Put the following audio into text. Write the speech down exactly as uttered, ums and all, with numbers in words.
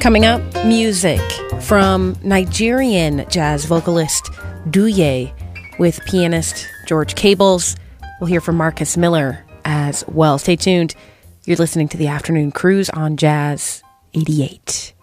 Coming up, music from Nigerian jazz vocalist Duye with pianist George Cables. We'll hear from Marcus Miller as well. Stay tuned. You're listening to the Afternoon Cruise on Jazz eighty-eight.